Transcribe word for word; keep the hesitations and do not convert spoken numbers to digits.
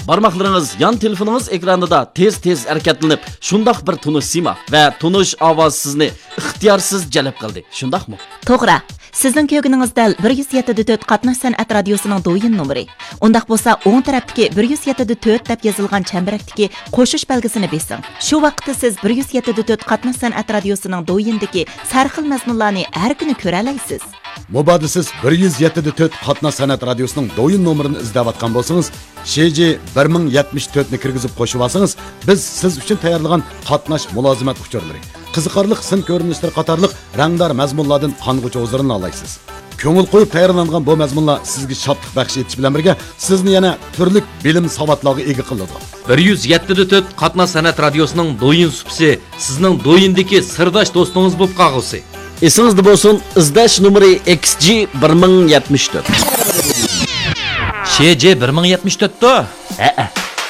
Barmaqlarınız yan telefonunuz ekranında tez-tez hareketlenip şundaq bir tunuş sima ve tunuş ovoz sizni ixtiyorsiz jalb qildi. Shundaqmi? To'g'ri. Sizning ko'rganingiz dal bir yuz yetti nuqta to'rt Qatnash san'at radiosining do'yin nomeri. Undaq bo'lsa, o'ng tarafdagi bir yuz yetti nuqta to'rt deb yozilgan chambarakdagi qo'shish belgisini besing. Shu vaqtda siz bir yuz yetti nuqta to'rt Qatnash san'at radiosining do'yindagi sarxil mazmunlarni har kuni ko'ra olasiz. Mubadda siz bir yuz yetti nuqta to'rt Qatnash san'at radiosining do'yin nomerini izlayotgan bo'lsangiz, Sheji bir ming yetmish to'rt ni kirgizib qo'shib olsangiz, biz siz uchun tayyorlagan qatnash mulozimat uchurlari, qiziqarli sim ko'rinishlar qatorliq rangdor mazmunlardan qong'uchi o'zlarini olaysiz. Ko'ngil qo'yib tayyorlangan bu mazmunlar sizga shodlik baxsh etish bilan birga sizni yana turli bilim savodlarga ega qiladi. bir yuz yetti nuqta to'rt Qatnash san'at radiosining do'yin supsi sizning do'yindagi sirdosh do'stingiz bo'lib qolg'usi. Esingizda bo'lsin, izlash nomeri X G bir ming yetmish to'rt. Sheji bir ming yetmish to'rt to? Ha-ha.